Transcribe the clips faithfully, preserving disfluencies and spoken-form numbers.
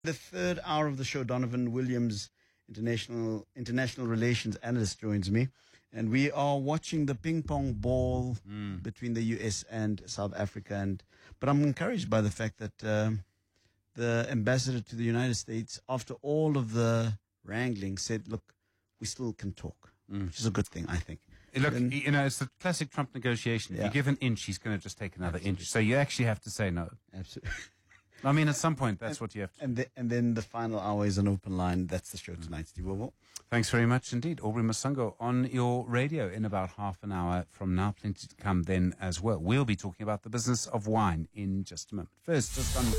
The third hour of the show, Donovan Williams, international international relations analyst, joins me, and we are watching the ping pong ball mm. between the U S and South Africa. And but I'm encouraged by the fact that um, the ambassador to the United States, after all of the wrangling, said, "Look, we still can talk," mm. which is a good thing, I think. Look, and, you know, it's the classic Trump negotiation. If yeah. you give an inch, he's going to just take another absolutely. inch. So you actually have to say no. Absolutely. I mean, at some point, that's and, what you have to and do. The, and then the final hour is an open line. That's the show tonight, Steve Wovo. Thanks very much indeed. Aubrey Masango on your radio in about half an hour from now. Plenty to come then as well. We'll be talking about the business of wine in just a moment. First, just on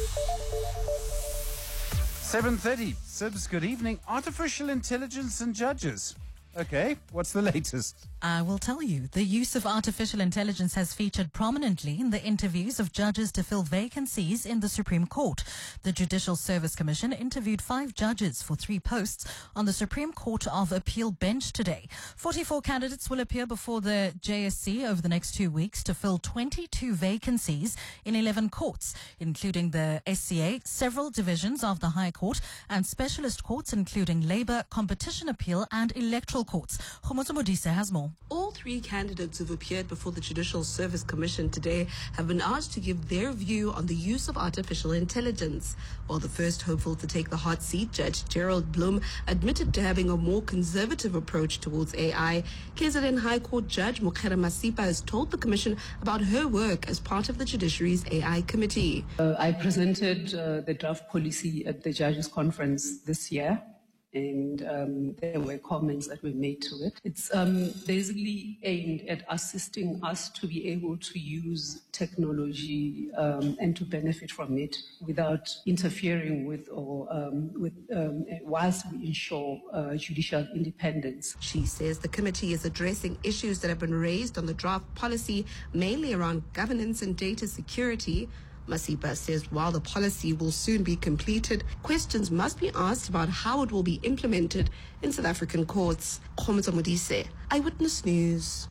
seven thirty. Sibs, good evening. Artificial intelligence and judges. Okay, what's the latest? I will tell you. The use of artificial intelligence has featured prominently in the interviews of judges to fill vacancies in the Supreme Court. The Judicial Service Commission interviewed five judges for three posts on the Supreme Court of Appeal bench today. forty-four candidates will appear before the J S C over the next two weeks to fill twenty-two vacancies in eleven courts, including the S C A, several divisions of the High Court, and specialist courts including Labour, Competition Appeal and Electoral courts. Khomotso Modise has more. All three candidates who've appeared before the Judicial Service Commission today have been asked to give their view on the use of artificial intelligence. While the first hopeful to take the hot seat, Judge Gerald Bloom, admitted to having a more conservative approach towards A I, K Z N High Court Judge Mokgera Masipa has told the Commission about her work as part of the Judiciary's A I Committee. Uh, I presented uh, the draft policy at the Judges Conference this year. And um, there were comments that were made to it. It's um, basically aimed at assisting us to be able to use technology um, and to benefit from it without interfering with or um, with um, whilst we ensure uh, judicial independence. She says the committee is addressing issues that have been raised on the draft policy, mainly around governance and data security. Masipa says while the policy will soon be completed, questions must be asked about how it will be implemented in South African courts. Khomotso Modise, Eyewitness News.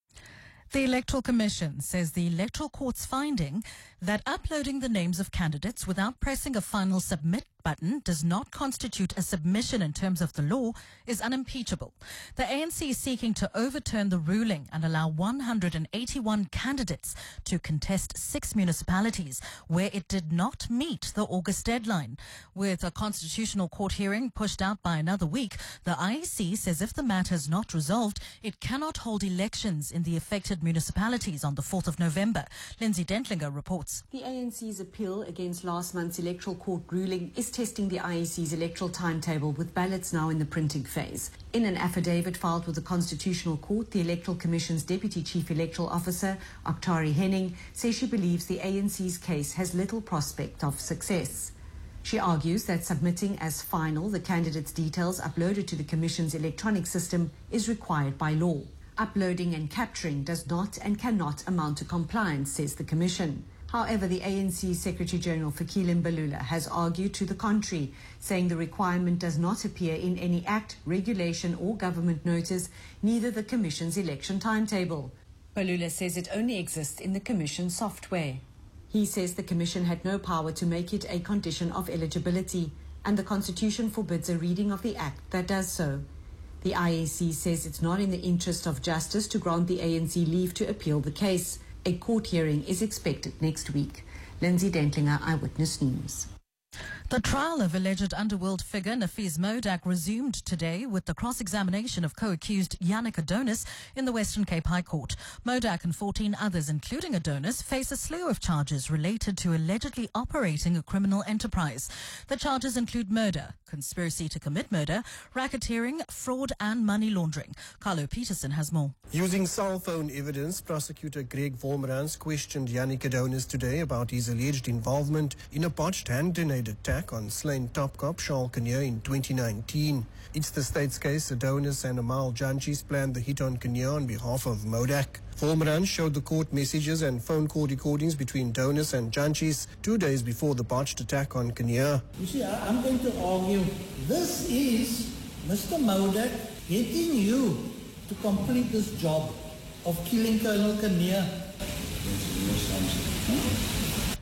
The Electoral Commission says the Electoral Court's finding that uploading the names of candidates without pressing a final submit button does not constitute a submission in terms of the law is unimpeachable. The A N C is seeking to overturn the ruling and allow one hundred eighty-one candidates to contest six municipalities where it did not meet the August deadline. With a constitutional court hearing pushed out by another week, the I E C says if the matter is not resolved, it cannot hold elections in the affected municipalities on the fourth of November. Lindsay Dentlinger reports. The A N C's appeal against last month's electoral court ruling is testing the I E C's electoral timetable with ballots now in the printing phase. In an affidavit filed with the Constitutional Court, the Electoral Commission's Deputy Chief Electoral Officer, Oktari Henning, says she believes the A N C's case has little prospect of success. She argues that submitting as final the candidates' details uploaded to the Commission's electronic system is required by law. Uploading and capturing does not and cannot amount to compliance, says the Commission. However, the A N C Secretary General Fikile Mbalula has argued to the contrary, saying the requirement does not appear in any act, regulation or government notice, neither the Commission's election timetable. Mbalula says it only exists in the Commission software. He says the Commission had no power to make it a condition of eligibility, and the Constitution forbids a reading of the act that does so. The I A C says it's not in the interest of justice to grant the A N C leave to appeal the case. A court hearing is expected next week. Lindsay Dentlinger, Eyewitness News. The trial of alleged underworld figure Nafees Modak resumed today with the cross-examination of co-accused Yannick Adonis in the Western Cape High Court. Modak and fourteen others, including Adonis, face a slew of charges related to allegedly operating a criminal enterprise. The charges include murder, conspiracy to commit murder, racketeering, fraud and money laundering. Carlo Peterson has more. Using cell phone evidence, prosecutor Greg Vormerans questioned Yannick Adonis today about his alleged involvement in a botched hand grenade attack on slain top cop Charles Kinnear in twenty nineteen. It's the state's case. Adonis and Amal Janchis planned the hit on Kinnear on behalf of Modak. Vormerans showed the court messages and phone call recordings between Adonis and Janchis two days before the botched attack on Kinnear. You see, I'm going to argue this is Mister Modak getting you to complete this job of killing Colonel Kinnear.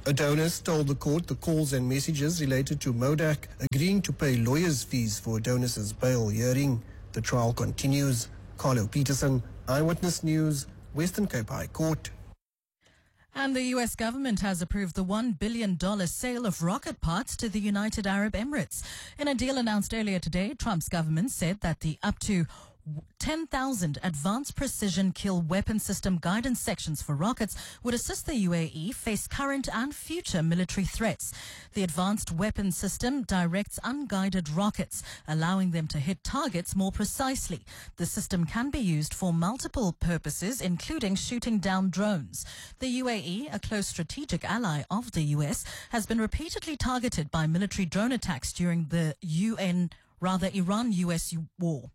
Adonis told the court the calls and messages related to Modak agreeing to pay lawyers' fees for Adonis's bail hearing. The trial continues. Carlo Peterson, Eyewitness News, Western Cape High Court. And the U S government has approved the one billion dollars sale of rocket parts to the United Arab Emirates. In a deal announced earlier today, Trump's government said that the up to ten thousand advanced precision kill weapon system guidance sections for rockets would assist the U A E face current and future military threats. The advanced weapon system directs unguided rockets, allowing them to hit targets more precisely. The system can be used for multiple purposes, including shooting down drones. The U A E, a close strategic ally of the U S, has been repeatedly targeted by military drone attacks during the U N, rather Iran-U S war.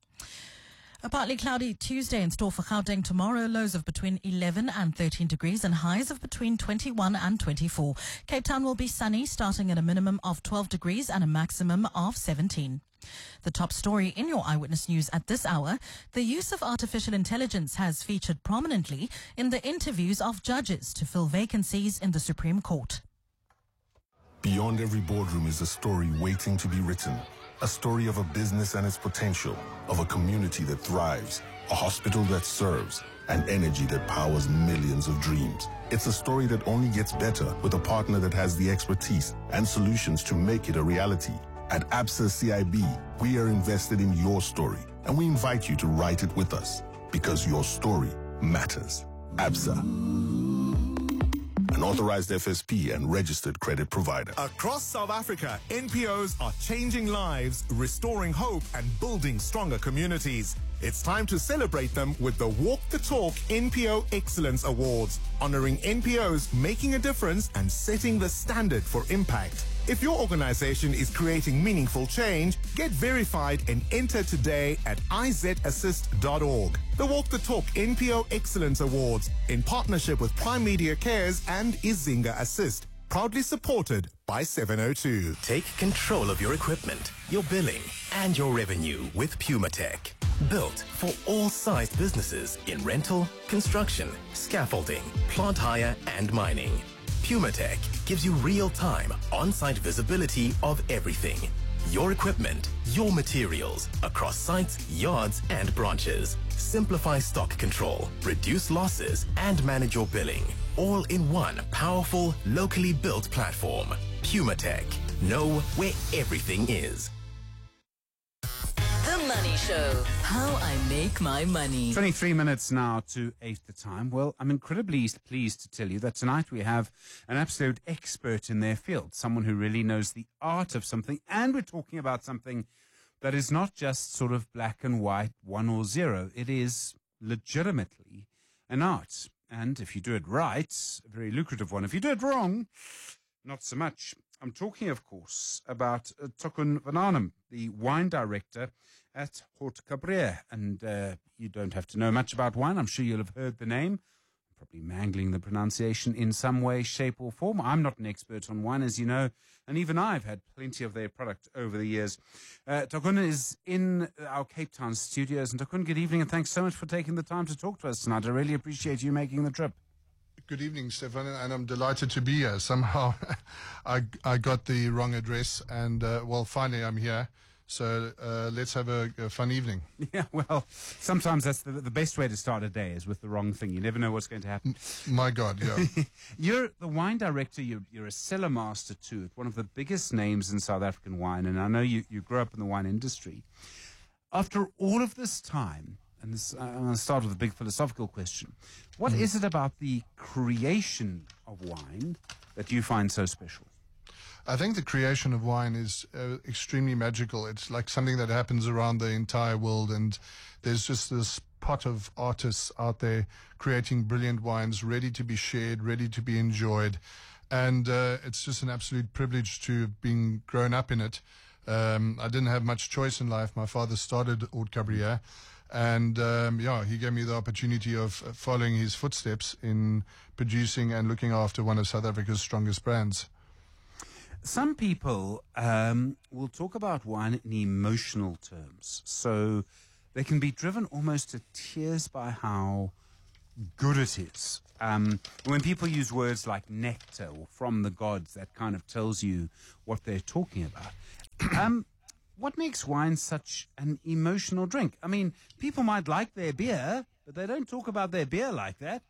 A partly cloudy Tuesday in store for Gauteng tomorrow. Lows of between eleven and thirteen degrees and highs of between twenty-one and twenty-four. Cape Town will be sunny, starting at a minimum of twelve degrees and a maximum of seventeen. The top story in your Eyewitness News at this hour: the use of artificial intelligence has featured prominently in the interviews of judges to fill vacancies in the Supreme Court. Beyond every boardroom is a story waiting to be written. A story of a business and its potential, of a community that thrives, a hospital that serves, and energy that powers millions of dreams. It's a story that only gets better with a partner that has the expertise and solutions to make it a reality. At Absa C I B, we are invested in your story, and we invite you to write it with us, because your story matters. Absa, an authorized F S P and registered credit provider. Across South Africa, N P Os are changing lives, restoring hope, and building stronger communities. It's time to celebrate them with the Walk the Talk N P O Excellence Awards, honoring N P Os making a difference and setting the standard for impact. If your organization is creating meaningful change, get verified and enter today at I Z assist dot org. The Walk the Talk N P O Excellence Awards, in partnership with Prime Media Cares and Izinga Assist, proudly supported by seven oh two. Take control of your equipment, your billing, and your revenue with PumaTech. Built for all sized businesses in rental, construction, scaffolding, plant hire, and mining. PumaTech gives you real-time, on-site visibility of everything. Your equipment, your materials, across sites, yards, and branches. Simplify stock control, reduce losses, and manage your billing. All in one powerful, locally built platform. PumaTech. Know where everything is. The Money Show. How I make my money. twenty-three minutes now to eight the time. Well, I'm incredibly pleased to tell you that tonight we have an absolute expert in their field, someone who really knows the art of something, and we're talking about something that is not just sort of black and white, one or zero. It is legitimately an art. And if you do it right, a very lucrative one. If you do it wrong, not so much. I'm talking, of course, about uh, Tokun Van Arnhem, the wine director at Haute Cabrera. And uh, you don't have to know much about wine. I'm sure you'll have heard the name. Probably mangling the pronunciation in some way, shape or form. I'm not an expert on wine, as you know, and even I've had plenty of their product over the years. Uh, Tokun is in our Cape Town studios. And Tokun, good evening, and thanks so much for taking the time to talk to us tonight. I really appreciate you making the trip. Good evening, Stefan, and I'm delighted to be here. Somehow I, I got the wrong address, and, uh, well, finally I'm here. So uh, let's have a, a fun evening. Yeah, well, sometimes that's the, the best way to start a day is with the wrong thing. You never know what's going to happen. My God, yeah. You're the wine director. You're, you're a cellar master, too, at one of the biggest names in South African wine, and I know you, you grew up in the wine industry. After all of this time, and this, uh, I'm going to start with a big philosophical question. What mm. is it about the creation of wine that you find so special? I think the creation of wine is uh, extremely magical. It's like something that happens around the entire world, and there's just this pot of artists out there creating brilliant wines, ready to be shared, ready to be enjoyed. And uh, it's just an absolute privilege to have been grown up in it. Um, I didn't have much choice in life. My father started Haute Cabrera. And, um, yeah, he gave me the opportunity of following his footsteps in producing and looking after one of South Africa's strongest brands. Some people um, will talk about wine in emotional terms. So they can be driven almost to tears by how good it is. Um, when people use words like nectar or from the gods, that kind of tells you what they're talking about. um, what makes wine such an emotional drink? I mean, people might like their beer, but they don't talk about their beer like that.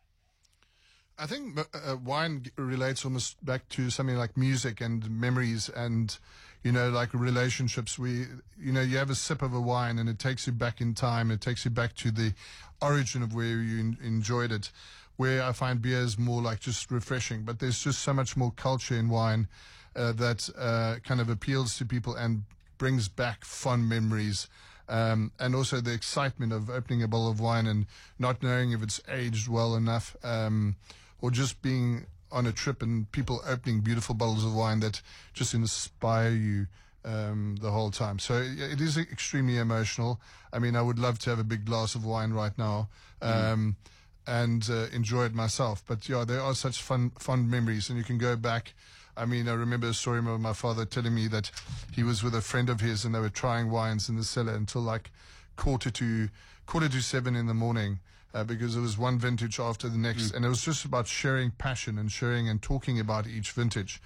I think uh, wine relates almost back to something like music and memories and, you know, like relationships. We, you know, you have a sip of a wine and it takes you back in time. It takes you back to the origin of where you en- enjoyed it. Where I find beer is more like just refreshing, but there's just so much more culture in wine uh, that uh, kind of appeals to people and brings back fond memories. Um, and also the excitement of opening a bottle of wine and not knowing if it's aged well enough. Um, or just being on a trip and people opening beautiful bottles of wine that just inspire you um, the whole time. So it is extremely emotional. I mean, I would love to have a big glass of wine right now um, mm. and uh, enjoy it myself. But, yeah, there are such fun, fond memories, and you can go back. I mean, I remember a story of my father telling me that he was with a friend of his and they were trying wines in the cellar until like quarter to, quarter to seven in the morning. Uh, because it was one vintage after the next, mm. and it was just about sharing passion and sharing and talking about each vintage,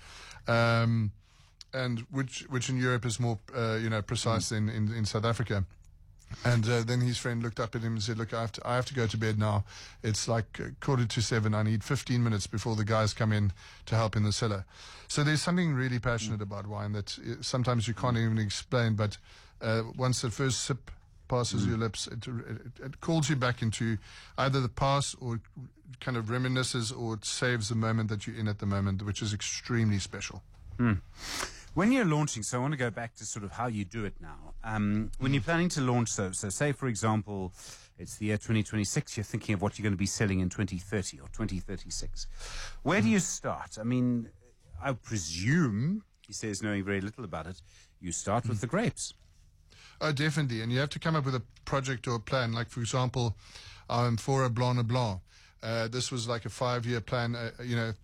um, and which which in Europe is more uh, you know precise mm. than in, in South Africa. And uh, then his friend looked up at him and said, "Look, I have to I have to go to bed now. It's like uh, quarter to seven. I need fifteen minutes before the guys come in to help in the cellar." So there's something really passionate mm. about wine that uh, sometimes you can't even explain, but uh, once the first sip passes mm. your lips, it, it, it calls you back into either the past or kind of reminisces, or it saves the moment that you're in at the moment, which is extremely special. Mm. When you're launching, so I want to go back to sort of how you do it now. Um, when you're planning to launch, so, so say, for example, it's the year twenty twenty-six, you're thinking of what you're going to be selling in twenty thirty or twenty thirty-six. Where do you start? I mean, I presume, he says, knowing very little about it, you start with the grapes. Oh, definitely. And you have to come up with a project or a plan. Like, for example, um, for a Blanc de Blanc, uh, this was like a five-year plan. Uh, you know,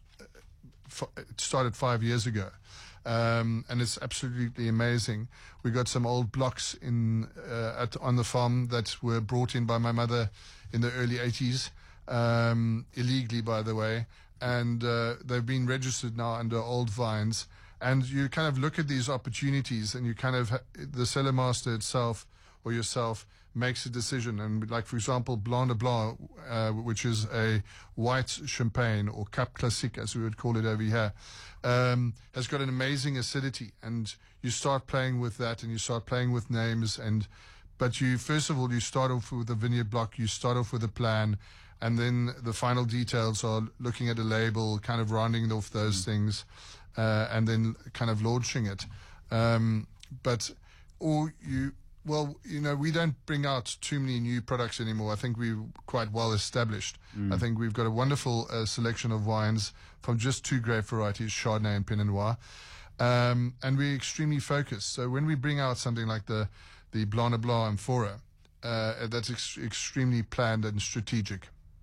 f- it started five years ago. Um, and it's absolutely amazing. We got some old blocks in uh, at on the farm that were brought in by my mother in the early eighties, um, illegally, by the way. And uh, they've been registered now under Old Vines. And you kind of look at these opportunities, and you kind of, ha- the cellar master itself or yourself makes a decision. And like, for example, Blanc de Blanc, uh, which is a white champagne, or Cap Classique, as we would call it over here, um, has got an amazing acidity. And you start playing with that, and you start playing with names. And but you, first of all, you start off with a vineyard block, you start off with a plan, and then the final details are looking at a label, kind of rounding off those mm-hmm. things. Uh, and then kind of launching it. Um, but, or you, well, you know, we don't bring out too many new products anymore. I think we're quite well established. Mm. I think we've got a wonderful uh, selection of wines from just two grape varieties, Chardonnay and Pinot Noir. Um, and we're extremely focused. So when we bring out something like the, the Blanc de Blanc Amphora, uh, that's ex- extremely planned and strategic.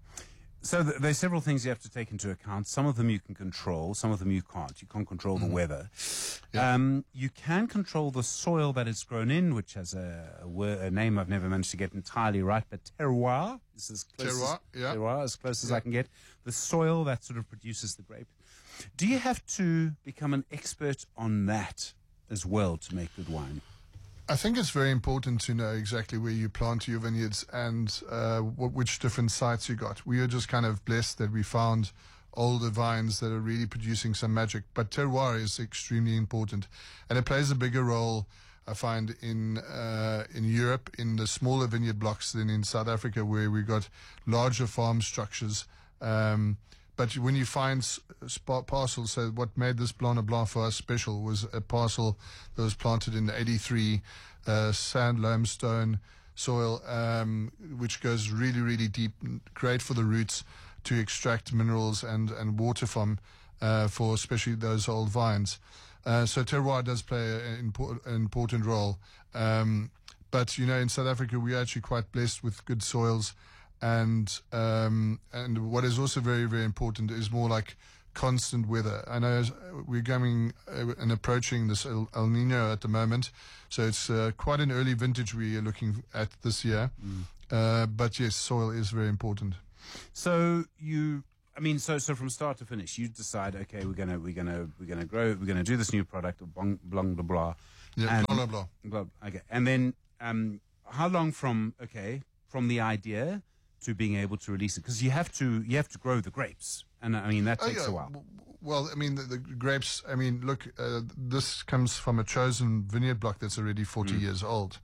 So th- there's several things you have to take into account. Some of them you can control, some of them you can't. You can't control the mm. weather. Yeah. Um, you can control the soil that it's grown in, which has a, a, word, a name I've never managed to get entirely right, but terroir. This is close terroir, as, yeah. terroir, as close as yeah. I can get. The soil that sort of produces the grape. Do you have to become an expert on that as well to make good wine? I think it's very important to know exactly where you plant your vineyards and uh, what, which different sites you got. We are just kind of blessed that we found older vines that are really producing some magic. But terroir is extremely important, and it plays a bigger role, I find, in uh, in Europe, in the smaller vineyard blocks than in South Africa, where we got larger farm structures. Um, But when you find sp- parcels, so what made this Blanc de Blanc for us special was a parcel that was planted in eighty-three, uh, sand limestone soil, um, which goes really, really deep, great for the roots to extract minerals and, and water from, uh, for especially those old vines. Uh, so terroir does play an, import- an important role. Um, but, you know, in South Africa, we're actually quite blessed with good soils. And um, and what is also very, very important is more like constant weather. I know we're coming uh, and approaching this El, El Nino at the moment, so it's uh, quite an early vintage we are looking at this year. Mm. Uh, but yes, soil is very important. So you, I mean, so so from start to finish, you decide, okay, we're gonna we're gonna we're gonna grow, we're gonna do this new product, blah blah blah blah. Yeah, and, blah blah blah. Okay, and then um, how long from okay from the idea to being able to release it? Because you have to you have to grow the grapes, and I mean that Oh, takes yeah. a while. Well, I mean, the, the grapes, I mean, look, uh, this comes from a chosen vineyard block that's already forty Mm. years old.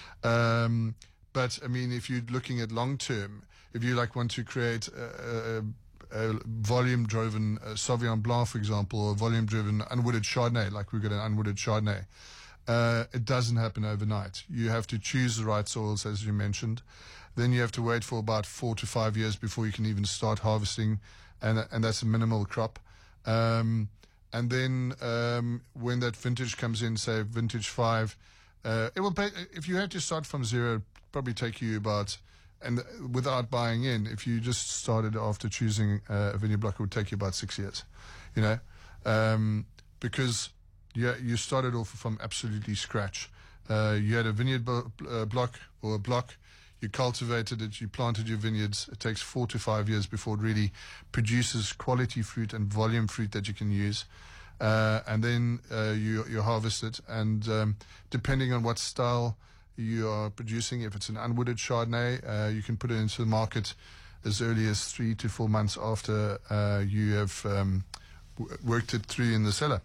Um, but, I mean, if you're looking at long term, if you like want to create a, a, a volume-driven uh, Sauvignon Blanc, for example, or volume-driven unwooded Chardonnay, like we've got an unwooded Chardonnay, uh, it doesn't happen overnight. You have to choose the right soils, as you mentioned. Then you have to wait for about four to five years before you can even start harvesting, and and that's a minimal crop. Um, and then um, when that vintage comes in, say vintage five, uh, it will pay, if you had to start from zero, probably take you about, and without buying in, if you just started after choosing uh, a vineyard block, it would take you about six years, you know, um, because yeah, you started off from absolutely scratch. Uh, you had a vineyard blo- uh, block or a block. You cultivated it, you planted your vineyards. It takes four to five years before it really produces quality fruit and volume fruit that you can use. Uh, and then uh, you, you harvest it. And um, depending on what style you are producing, if it's an unwooded Chardonnay, uh, you can put it into the market as early as three to four months after uh, you have um, w- worked it through in the cellar.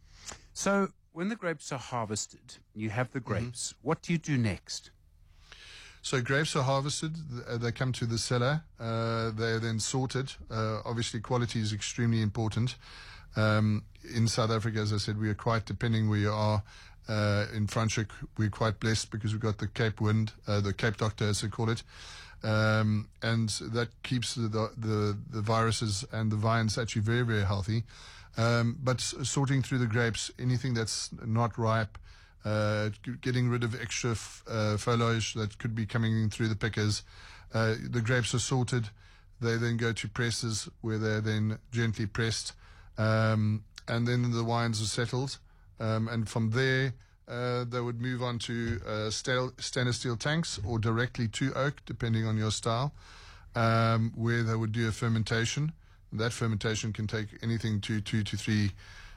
So when the grapes are harvested, you have the grapes. Mm-hmm. What do you do next? So grapes are harvested, th- they come to the cellar, uh, they're then sorted. Uh, obviously, quality is extremely important. Um, in South Africa, as I said, we are quite, depending where you are, uh, in Franschhoek, we're quite blessed because we've got the Cape Wind, uh, the Cape Doctor, as they call it. Um, and that keeps the, the, the viruses and the vines actually very, very healthy. Um, but sorting through the grapes, anything that's not ripe, Uh, getting rid of extra f- uh, foliage that could be coming in through the pickers. Uh, the grapes are sorted. They then go to presses where they're then gently pressed. Um, and then the wines are settled. Um, and from there, uh, they would move on to uh, stale, stainless steel tanks or directly to oak, depending on your style, um, where they would do a fermentation. That fermentation can take anything to two to three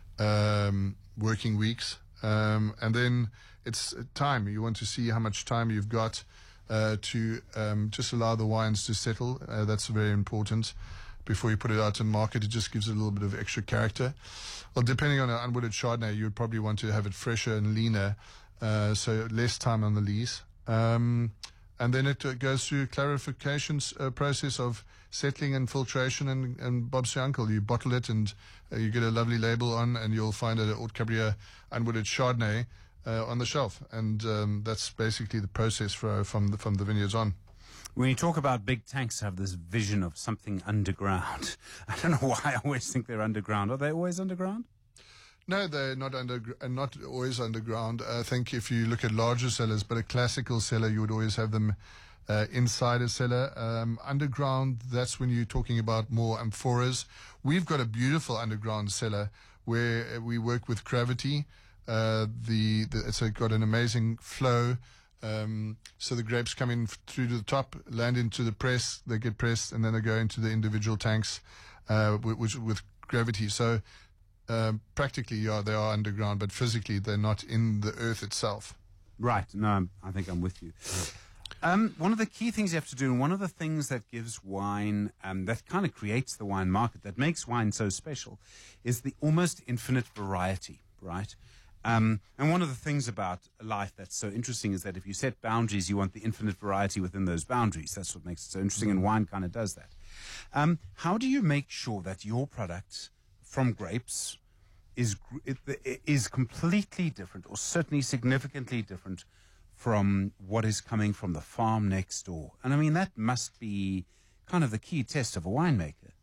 um, working weeks. Um, and then it's time. You want to see how much time you've got uh, to um, just allow the wines to settle. Uh, that's very important before you put it out to market. It just gives it a little bit of extra character. Well, depending on an unwooded Chardonnay, you would probably want to have it fresher and leaner, uh, so less time on the lees. Um, and then it uh, goes through a clarification uh, process of settling and filtration, and, and Bob's your uncle. You bottle it and uh, you get a lovely label on, and you'll find a Haute Cabrières unwooded Chardonnay uh, on the shelf. And um, that's basically the process for, from, the, from the vineyards on. When you talk about big tanks, I have this vision of something underground. I don't know why I always think they're underground. Are they always underground? No, they're not under, uh, not always underground. I think if you look at larger cellars, but a classical cellar, you would always have them uh, inside a cellar. Um, underground, that's when you're talking about more amphoras. We've got a beautiful underground cellar where we work with gravity. Uh, the, the it's a, got an amazing flow. Um, so the grapes come in f- through to the top, land into the press, they get pressed, and then they go into the individual tanks, uh, which with gravity. So um, practically, yeah, they are underground, but physically they're not in the earth itself. Right. No, I'm, I think I'm with you. Um, one of the key things you have to do, and one of the things that gives wine, um, that kind of creates the wine market, that makes wine so special, is the almost infinite variety, right? Um, and one of the things about life that's so interesting is that if you set boundaries, you want the infinite variety within those boundaries. That's what makes it so interesting, and wine kind of does that. Um, how do you make sure that your product from grapes is is completely different, or certainly significantly different, from what is coming from the farm next door? And I mean, that must be kind of the key test of a winemaker.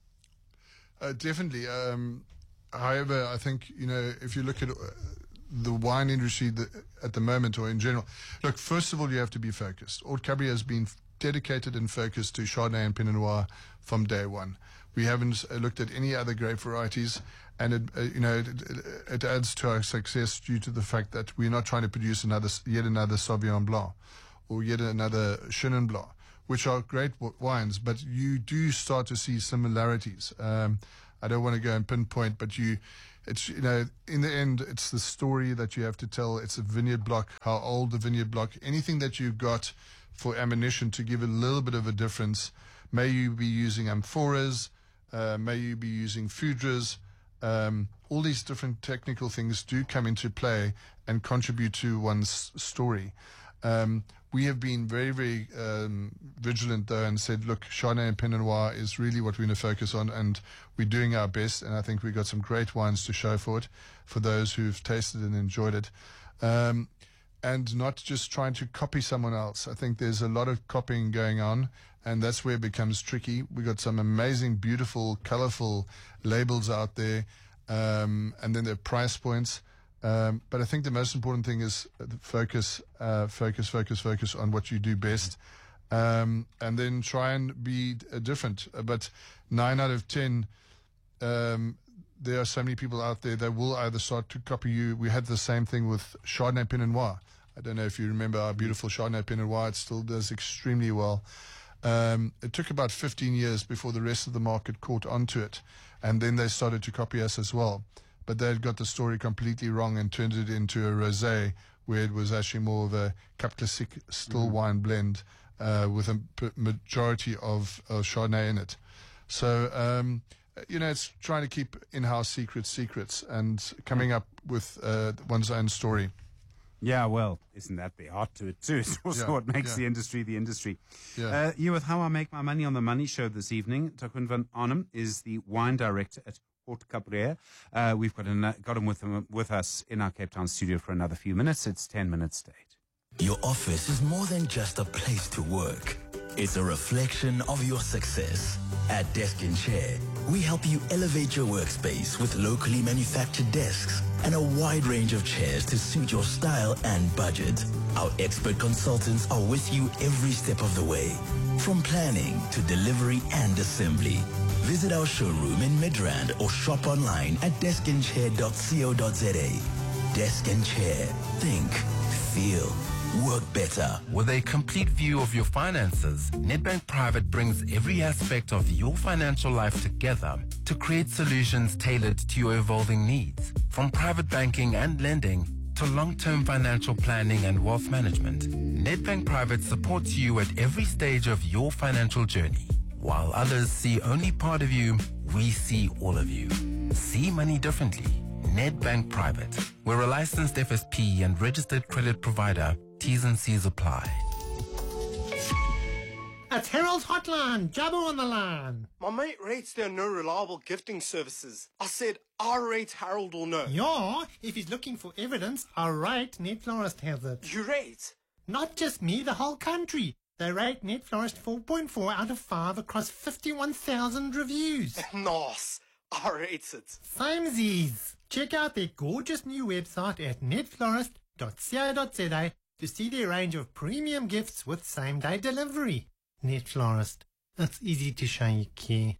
Uh, definitely. Um, however, I think, you know, if you look at uh, the wine industry the, at the moment, or in general, look, first of all, you have to be focused. Haute Cabrières has been dedicated and focused to Chardonnay and Pinot Noir from day one. We haven't uh, looked at any other grape varieties, and it, uh, you know, it, it, it adds to our success due to the fact that we're not trying to produce another, yet another Sauvignon Blanc or yet another Chenin Blanc. which are great w- wines, but you do start to see similarities. Um, I don't want to go and pinpoint, but you, it's, you know, in the end, it's the story that you have to tell. It's a vineyard block, how old the vineyard block, anything that you've got for ammunition to give a little bit of a difference. May you be using amphoras, uh, may you be using foudres, um, all these different technical things do come into play and contribute to one's story. Um, we have been very, very um, vigilant, though, and said, look, Chardonnay and Pinot Noir is really what we're going to focus on, and we're doing our best, and I think we've got some great wines to show for it, for those who've tasted and enjoyed it. Um, and not just trying to copy someone else. I think there's a lot of copying going on, and that's where it becomes tricky. We've got some amazing, beautiful, colorful labels out there, um, and then there are price points. Um, but I think the most important thing is focus, uh, focus, focus, focus on what you do best, um, and then try and be uh, different. Uh, but nine out of ten, um, there are so many people out there that will either start to copy you. We had the same thing with Chardonnay Pinot Noir. I don't know if you remember our beautiful Chardonnay Pinot Noir. It still does extremely well. Um, it took about fifteen years before the rest of the market caught onto it, and then they started to copy us as well. But they had got the story completely wrong and turned it into a rosé, where it was actually more of a Cap Classique still mm-hmm. wine blend uh, with a p- majority of uh, Chardonnay in it. So, um, you know, it's trying to keep in-house secrets secrets and coming up with uh, one's own story. Yeah, well, isn't that the art to it too? It's also Yeah, what makes yeah. the industry the industry. Yeah. Uh, you with How I Make My Money on the Money Show this evening. Takun van Arnhem is the wine director at Haute Cabrera. Uh, we've got, an, uh, got him with, him with us in our Cape Town studio for another few minutes. It's ten minutes to eight. Your office is more than just a place to work. It's a reflection of your success. At Desk and Chair, we help you elevate your workspace with locally manufactured desks and a wide range of chairs to suit your style and budget. Our expert consultants are with you every step of the way, from planning to delivery and assembly. Visit our showroom in Midrand or shop online at desk and chair dot co dot za. Desk and Chair. Think, feel, work better. With a complete view of your finances, Nedbank Private brings every aspect of your financial life together to create solutions tailored to your evolving needs. From private banking and lending to long-term financial planning and wealth management, Nedbank Private supports you at every stage of your financial journey. While others see only part of you, we see all of you. See money differently. Nedbank Private. We're a licensed F S P and registered credit provider. T's and C's apply. It's Harold's Hotline. Jabba on the line. My mate rates there are no reliable gifting services. I said, I rate Harold will know. Yeah, if he's looking for evidence, I rate Net Florist has it. You rate? Not just me, the whole country. They rate Net Florist four point four out of five across fifty-one thousand reviews. Nice. I rate it. Samesies. Check out their gorgeous new website at net florist dot co dot za to see their range of premium gifts with same-day delivery. Net Florist. It's easy to show you care.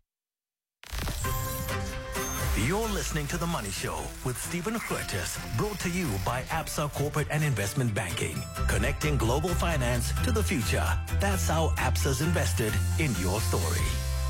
You're listening to The Money Show with Stephen Curtis, brought to you by Absa Corporate and Investment Banking, connecting global finance to the future. That's how Absa's invested in your story.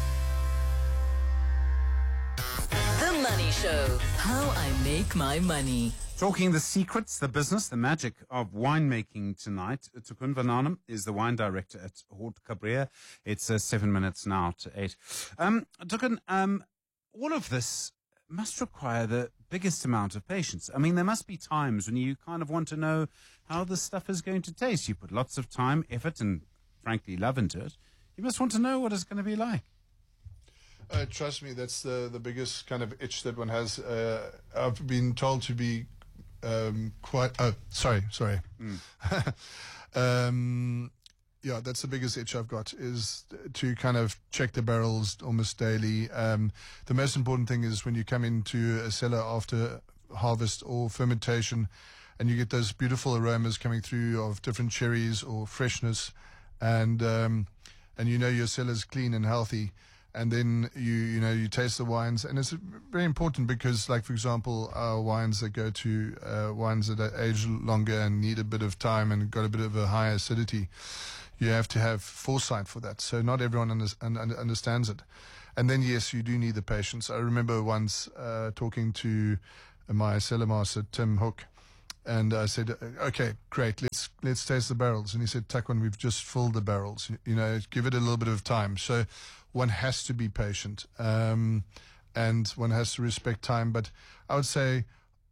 The Money Show, how I make my money. Talking the secrets, the business, the magic of winemaking tonight. Takun van Arnhem is the wine director at Haute Cabrera. It's uh, seven minutes now to eight. Um, Takun, um, all of this must require the biggest amount of patience. I mean, there must be times when you kind of want to know how this stuff is going to taste. You put lots of time, effort, and frankly, love into it. You must want to know what it's going to be like. Uh, trust me, that's the the biggest kind of itch that one has. Uh, I've been told to be um, quite. Oh, sorry, sorry. Mm. um, yeah, that's the biggest itch I've got, is to kind of check the barrels almost daily. Um, the most important thing is when you come into a cellar after harvest or fermentation, and you get those beautiful aromas coming through of different cherries or freshness, and um, and you know your cellar's clean and healthy. And then you you know you taste the wines, and it's very important because, like for example, our wines that go to uh, wines that are aged longer and need a bit of time and got a bit of a higher acidity, you have to have foresight for that. So not everyone under, un, understands it. And then, yes, you do need the patience. I remember once uh, talking to my cellar master, Tim Hook, and I said, okay, great, let's let's taste the barrels. And he said, Taquan, we've just filled the barrels. You know, give it a little bit of time. So one has to be patient, um, and one has to respect time. But I would say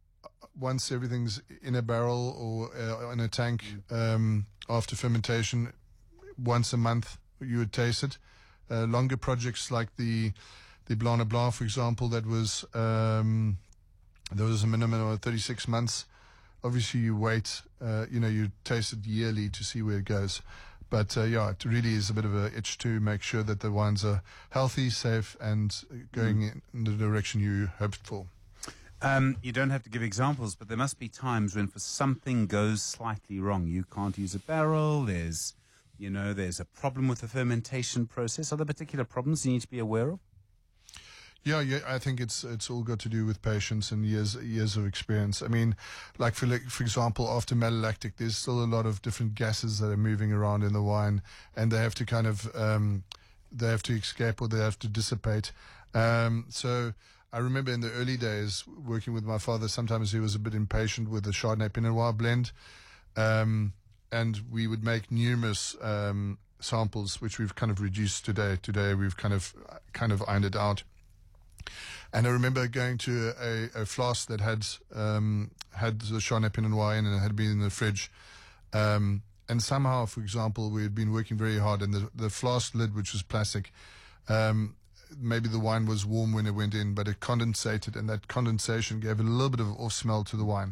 once everything's in a barrel or uh, in a tank um, after fermentation, once a month you would taste it. Uh, longer projects like the the Blanc de Blanc, for example, that was um, there was a minimum of thirty-six months. Obviously, you wait, uh, you know, you taste it yearly to see where it goes. But, uh, yeah, it really is a bit of an itch to make sure that the wines are healthy, safe, and going mm. in the direction you hoped for. Um, you don't have to give examples, but there must be times when for something goes slightly wrong. You can't use a barrel, there's, you know, there's a problem with the fermentation process. Are there particular problems you need to be aware of? Yeah, yeah, I think it's it's all got to do with patience and years years of experience. I mean, like for for example, after malolactic, there's still a lot of different gases that are moving around in the wine, and they have to kind of um, they have to escape or they have to dissipate. Um, so I remember in the early days working with my father, sometimes he was a bit impatient with the Chardonnay Pinot Noir blend, um, and we would make numerous um, samples, which we've kind of reduced today. Today we've kind of kind of ironed it out. And I remember going to a, a flask that had um, had the Chardonnay Pinot Noir in, and it had been in the fridge. Um, and somehow, for example, we had been working very hard, and the, the flask lid, which was plastic, um, maybe the wine was warm when it went in, but it condensated, and that condensation gave a little bit of off smell to the wine,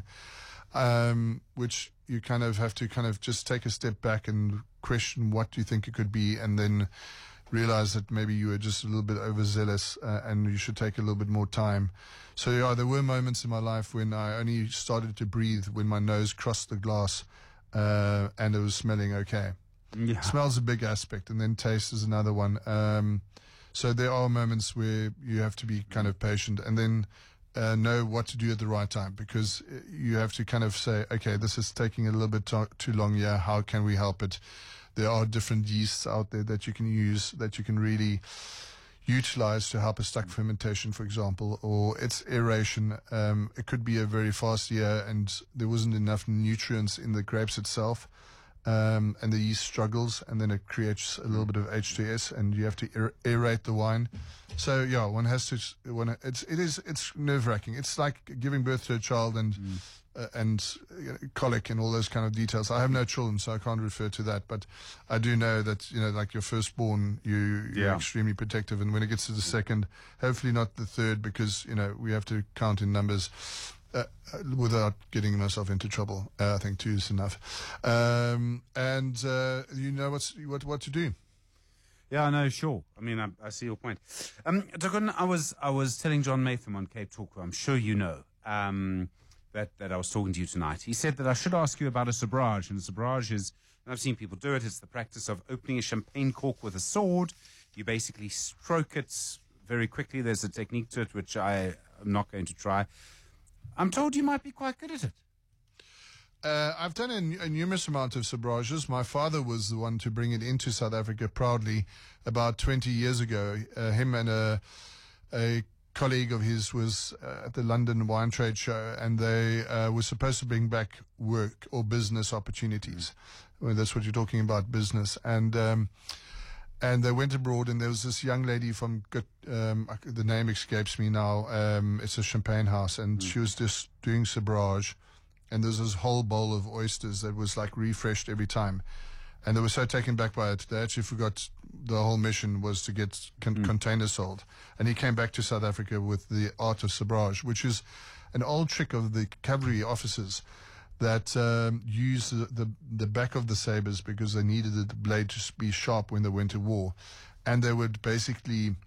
um, which you kind of have to kind of just take a step back and question what you think it could be, and then realize that maybe you were just a little bit overzealous uh, and you should take a little bit more time. So yeah, there were moments in my life when I only started to breathe when my nose crossed the glass uh, and it was smelling okay. Yeah. Smell's a big aspect, and then taste is another one. Um, so there are moments where you have to be kind of patient and then uh, know what to do at the right time, because you have to kind of say, okay, this is taking a little bit to- too long here. How can we help it? There are different yeasts out there that you can use, that you can really utilize to help a stuck fermentation, for example, or its aeration. Um, it could be a very fast year and there wasn't enough nutrients in the grapes itself, um, and the yeast struggles, and then it creates a little bit of H two S, and you have to aer- aerate the wine. So yeah, one has to. One, it's it is it's nerve wracking. It's like giving birth to a child and. Mm. Uh, and you know, colic and all those kind of details. I have no children, so I can't refer to that. But I do know that, you know, like your firstborn, you, you're Yeah. extremely protective. And when it gets to the second, hopefully not the third, because, you know, we have to count in numbers uh, uh, without getting myself into trouble. Uh, I think two is enough. Um, and uh, you know what's, what what to do. Yeah, no, sure. I mean, I, I see your point. Um, Taquan, I was I was telling John Matham on Cape Talk, who I'm sure you know, um, that, that I was talking to you tonight. He said that I should ask you about a sabrage. And a sabrage is, and I've seen people do it, it's the practice of opening a champagne cork with a sword. You basically stroke it very quickly. There's a technique to it which I am not going to try. I'm told you might be quite good at it. Uh, I've done a, a numerous amount of sabrages. My father was the one to bring it into South Africa proudly about twenty years ago. Uh, him and a, a colleague of his was uh, at the London Wine Trade Show, and they uh, were supposed to bring back work or business opportunities. Well, that's what you're talking about, business. And um, and they went abroad, and there was this young lady from, um, the name escapes me now, um, it's a champagne house, and mm. she was just doing sabrage. And there's this whole bowl of oysters that was like refreshed every time. And they were so taken back by it, they actually forgot the whole mission was to get con- mm. containers sold. And he came back to South Africa with the art of sabrage, which is an old trick of the cavalry officers that um, use the, the, the back of the sabres because they needed the blade to be sharp when they went to war. And they would basically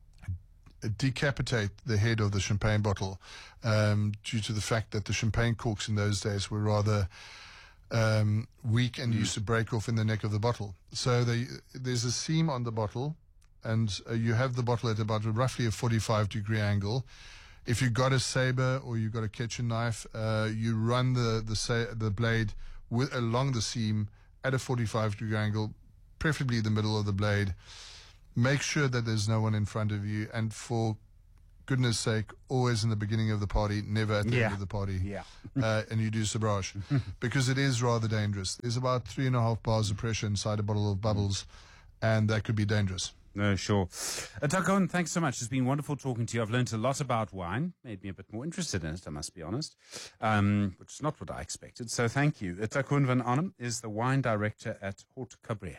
decapitate the head of the champagne bottle um, due to the fact that the champagne corks in those days were rather um, weak and mm. used to break off in the neck of the bottle. So they, there's a seam on the bottle, and uh, you have the bottle at about roughly a forty-five degree angle. If you've got a saber or you've got a kitchen knife, uh, you run the the, sa- the blade with, along the seam at a forty-five degree angle, preferably the middle of the blade. Make sure that there's no one in front of you, and for goodness sake, always in the beginning of the party, never at the Yeah. end of the party. Yeah. uh, and you do sabrage, because it is rather dangerous. There's about three and a half bars of pressure inside a bottle of bubbles, and that could be dangerous. No, sure. Uh, Takon, thanks so much. It's been wonderful talking to you. I've learned a lot about wine, made me a bit more interested in it, I must be honest, um, which is not what I expected. So thank you. Uh, Takon van Arnhem is the wine director at Haute Cabrera.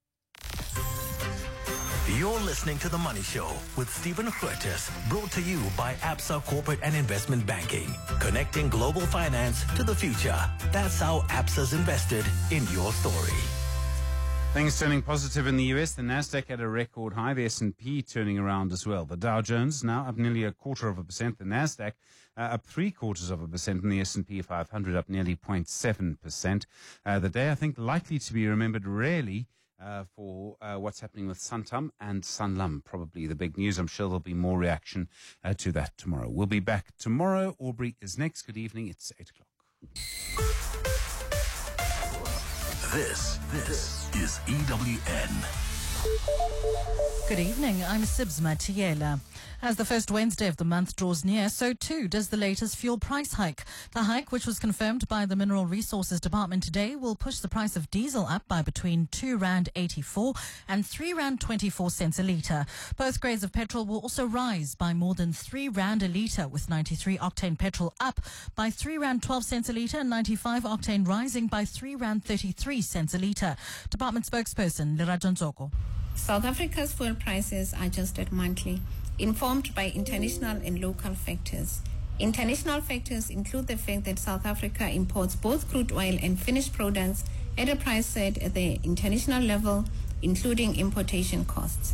You're listening to The Money Show with Stephen Grootes, brought to you by Absa Corporate and Investment Banking, connecting global finance to the future. That's how Absa's invested in your story. Things turning positive in the U S. The Nasdaq at a record high. The S and P turning around as well. The Dow Jones now up nearly a quarter of a percent. The Nasdaq uh, up three quarters of a percent. And the S and P five hundred up nearly zero point seven percent. Uh, the day, I think, likely to be remembered rarely uh, for uh, what's happening with Santam and Sanlam. Probably the big news. I'm sure there'll be more reaction uh, to that tomorrow. We'll be back tomorrow. Aubrey is next. Good evening. It's eight o'clock. This, this is E W N. Good evening, I'm Sibs Matiela. As the first Wednesday of the month draws near, so too does the latest fuel price hike. The hike, which was confirmed by the Mineral Resources Department today, will push the price of diesel up by between two rand eighty-four and three rand twenty-four cents a litre. Both grades of petrol will also rise by more than three rand a litre, with ninety-three octane petrol up by three rand twelve cents a litre and ninety-five octane rising by three rand thirty-three cents a litre. Department spokesperson Lerato Nzoko. South Africa's fuel prices are adjusted monthly, informed by international and local factors. International factors include the fact that South Africa imports both crude oil and finished products at a price set at the international level, including importation costs.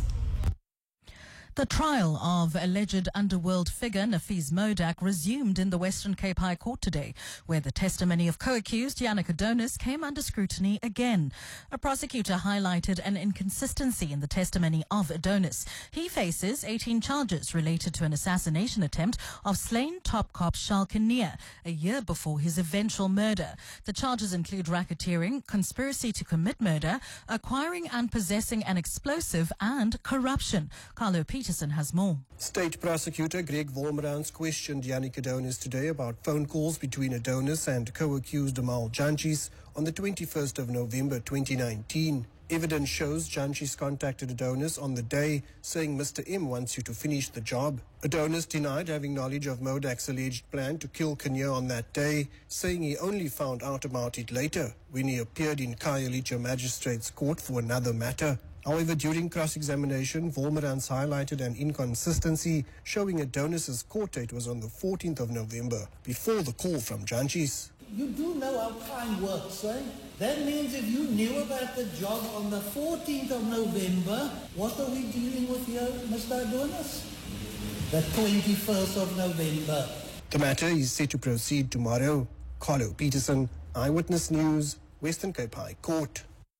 The trial of alleged underworld figure Nafees Modak resumed in the Western Cape High Court today, where the testimony of co-accused Yannick Adonis came under scrutiny again. A prosecutor highlighted an inconsistency in the testimony of Adonis. He faces eighteen charges related to an assassination attempt of slain top cop Charles Kinnear a year before his eventual murder. The charges include racketeering, conspiracy to commit murder, acquiring and possessing an explosive, and corruption. Carlo Peterson has more. State Prosecutor Greg Wolmerans questioned Yannick Adonis today about phone calls between Adonis and co-accused Amal Janchis on the twenty-first of November twenty nineteen. Evidence shows Janchis contacted Adonis on the day, saying Mister M wants you to finish the job. Adonis denied having knowledge of Modak's alleged plan to kill Kinnear on that day, saying he only found out about it later, when he appeared in Khayelitsha Magistrates Court for another matter. However, during cross-examination, Wolmerans highlighted an inconsistency, showing Adonis's court date was on the fourteenth of November, before the call from Janchis. You do know how time works, eh? That means if you knew about the job on the fourteenth of November, what are we dealing with here, Mister Adonis? The twenty-first of November. The matter is set to proceed tomorrow. Carlo Peterson, Eyewitness News, Western Cape High Court.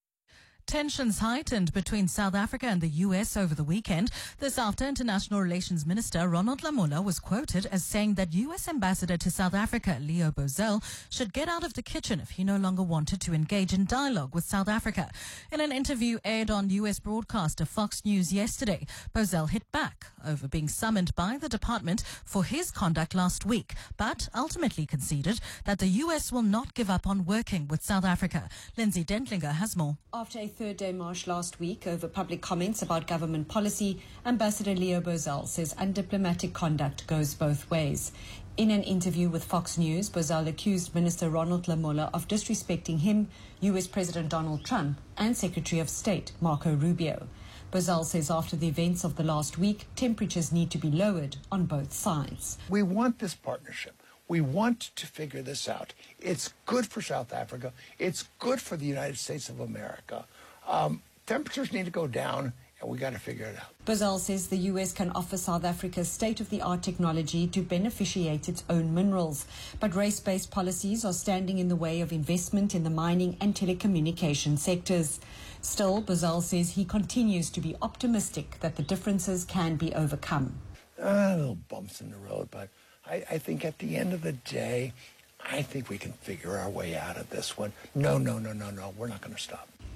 Tensions heightened between South Africa and the U S over the weekend. This after International Relations Minister Ronald Lamola was quoted as saying that U S Ambassador to South Africa, Leo Bozell, should get out of the kitchen if he no longer wanted to engage in dialogue with South Africa. In an interview aired on U S broadcaster Fox News yesterday, Bozell hit back over being summoned by the department for his conduct last week, but ultimately conceded that the U S will not give up on working with South Africa. Lindsay Dentlinger has more. After a third-day march last week over public comments about government policy, Ambassador Leo Bozell says undiplomatic conduct goes both ways. In an interview with Fox News, Bozell accused Minister Ronald Lamola of disrespecting him, U S President Donald Trump, and Secretary of State Marco Rubio. Bozell says after the events of the last week, temperatures need to be lowered on both sides. We want this partnership. We want to figure this out. It's good for South Africa. It's good for the United States of America. Um, temperatures need to go down, and we got to figure it out. Bozell says the U S can offer South Africa state-of-the-art technology to beneficiate its own minerals, but race-based policies are standing in the way of investment in the mining and telecommunication sectors. Still, Bozell says he continues to be optimistic that the differences can be overcome. Uh, little bumps in the road, but I, I think at the end of the day, I think we can figure our way out of this one. No, no, no, no, no, we're not going to stop.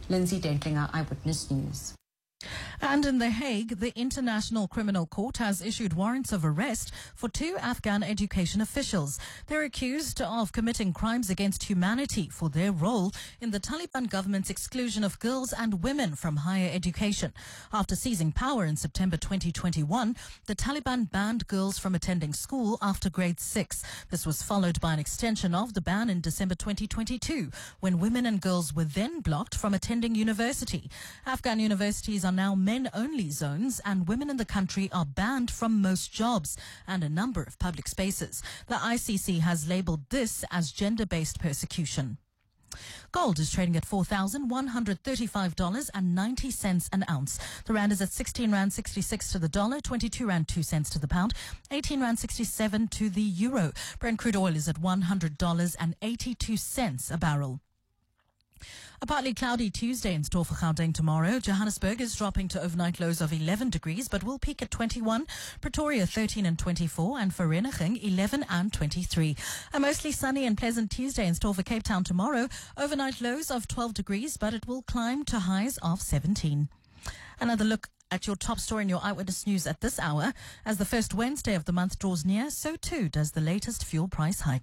Lindsay Dentlinger, Eyewitness News. And in The Hague, the International Criminal Court has issued warrants of arrest for two Afghan education officials. They're accused of committing crimes against humanity for their role in the Taliban government's exclusion of girls and women from higher education. After seizing power in September twenty twenty-one, the Taliban banned girls from attending school after grade six. This was followed by an extension of the ban in December twenty twenty-two, when women and girls were then blocked from attending university. Afghan universities are now men-only zones, and women in the country are banned from most jobs and a number of public spaces. The I C C has labelled this as gender-based persecution. Gold is trading at four thousand one hundred thirty-five dollars and ninety cents an ounce. The rand is at sixteen rand sixty-six to the dollar, twenty-two rand two cents to the pound, eighteen rand sixty-seven to the euro. Brent crude oil is at one hundred dollars and eighty-two cents a barrel. A partly cloudy Tuesday in store for Gauteng tomorrow. Johannesburg is dropping to overnight lows of eleven degrees, but will peak at twenty-one. Pretoria thirteen and twenty-four, and Vereeniging eleven and twenty-three. A mostly sunny and pleasant Tuesday in store for Cape Town tomorrow. Overnight lows of twelve degrees, but it will climb to highs of seventeen. Another look at your top story in your Eyewitness News at this hour. As the first Wednesday of the month draws near, so too does the latest fuel price hike.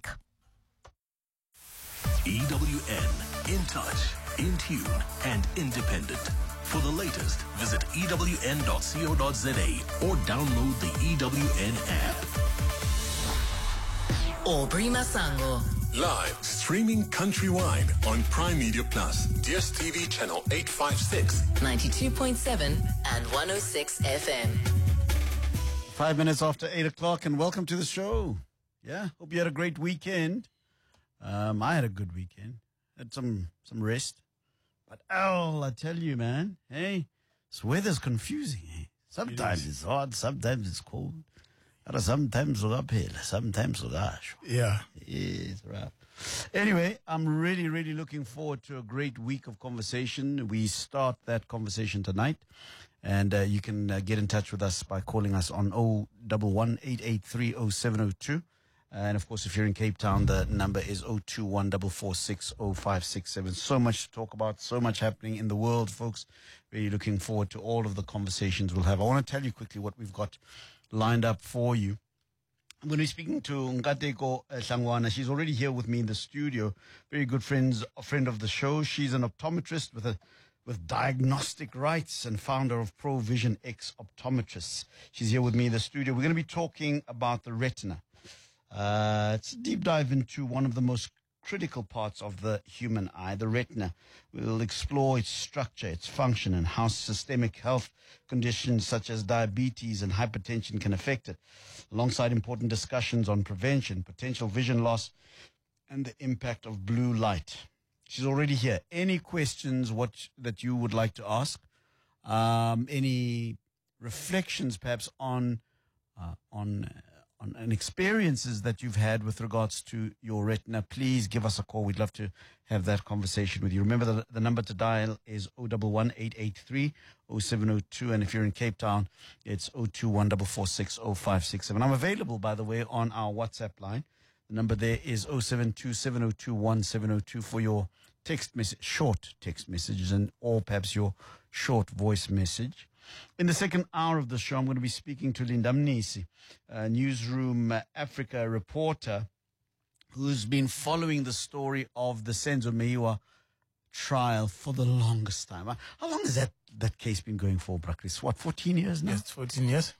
E W N, in touch, in tune, and independent. For the latest, visit E W N dot co dot za or download the E W N app. Aubrey Masango. Live, streaming countrywide on Prime Media Plus, D S T V channel eight fifty-six, ninety-two point seven and one oh six F M. Five minutes after eight o'clock, and welcome to the show. Yeah, hope you had a great weekend. Um, I had a good weekend. Had some some rest. But oh, I tell you, man, hey, this weather's confusing. Eh? Sometimes it it's hot, sometimes it's cold. Sometimes it's uphill, sometimes it's ash. Yeah. It's rough. Anyway, I'm really, really looking forward to a great week of conversation. We start that conversation tonight. And uh, you can uh, get in touch with us by calling us on oh one one, eight eight three, oh seven oh two. And, of course, if you're in Cape Town, the number is oh two one, four four six, oh five six seven. So much to talk about, so much happening in the world, folks. Really looking forward to all of the conversations we'll have. I want to tell you quickly what we've got lined up for you. I'm going to be speaking to Nkateko Hlangwana. She's already here with me in the studio. Very good friends, a friend of the show. She's an optometrist with a with diagnostic rights and founder of ProVision X Optometrists. She's here with me in the studio. We're going to be talking about the retina. Uh, it's a deep dive into one of the most critical parts of the human eye, the retina. We'll explore its structure, its function, and how systemic health conditions such as diabetes and hypertension can affect it, alongside important discussions on prevention, potential vision loss, and the impact of blue light. She's already here. Any questions what that you would like to ask? Um, any reflections, perhaps, on uh, on uh, on and experiences that you've had with regards to your retina? Please give us a call. We'd love to have that conversation with you. Remember, the, the number to dial is oh one one, eight eight three, oh seven oh two, and if you're in Cape Town, it's oh two one, four four six, oh five six seven. I'm available, by the way, on our WhatsApp line. The number there is oh seven two, seven oh two, one seven oh two for your text message, short text messages, and or perhaps your short voice message. In the second hour of the show, I'm going to be speaking to Linda Mnisi, a Newsroom Africa reporter who's been following the story of the Senzo Meyiwa trial for the longest time. How long has that, that case been going for, Brakris? What, fourteen years now? Yes, fourteen years.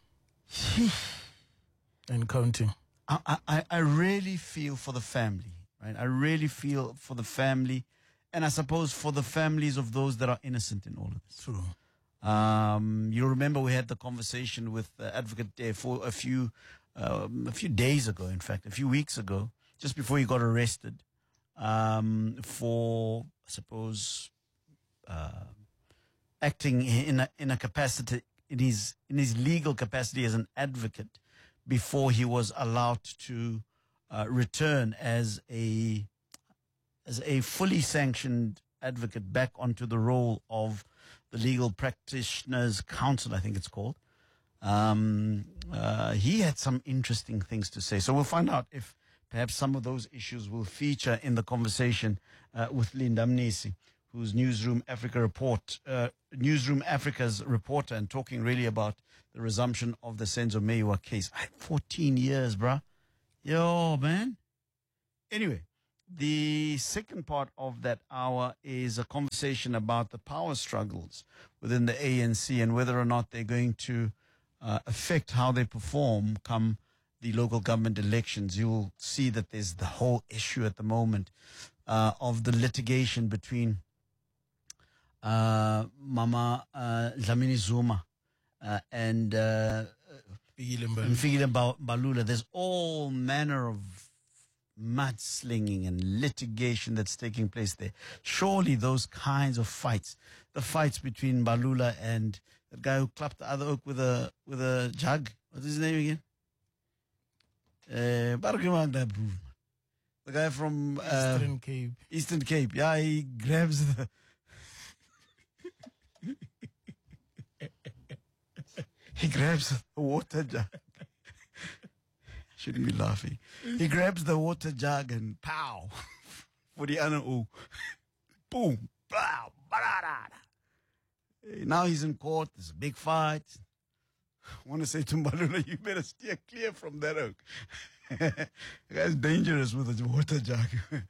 And counting. I, I, I really feel for the family, right? I really feel for the family, and I suppose for the families of those that are innocent in all of this. True. Um, you remember we had the conversation with uh, Advocate Dare for a few, um, a few days ago, in fact, a few weeks ago, just before he got arrested, um, for, I suppose, uh, acting in a, in a capacity, in his, in his legal capacity as an advocate, before he was allowed to uh, return as a as a fully sanctioned advocate back onto the role of the Legal Practitioners Council, I think it's called. Um, uh, he had some interesting things to say. So we'll find out if perhaps some of those issues will feature in the conversation uh, with Linda Mnisi. who's Newsroom Africa report, uh, Newsroom Africa's reporter, and talking really about the resumption of the Senzo Meyiwa case. I had fourteen years, bruh. Yo, man. Anyway, the second part of that hour is a conversation about the power struggles within the A N C and whether or not they're going to uh, affect how they perform come the local government elections. You'll see that there's the whole issue at the moment uh, of the litigation between uh, Mama uh, Dlamini Zuma uh, and uh, Fikile Mbalula. There's all manner of mudslinging and litigation that's taking place there. Surely those kinds of fights, the fights between Mbalula and that guy who clapped the other oak with a with a jug. What's his name again? Uh, the guy from uh, Eastern Cape. Eastern Cape. Yeah, he grabs the. he grabs the water jug. Shouldn't be laughing. He grabs the water jug and pow for the other. Boom. Pow. Now he's in court. There's a big fight. I want to say to Mbalula, you better steer clear from that oak. The guy's dangerous with a water jug.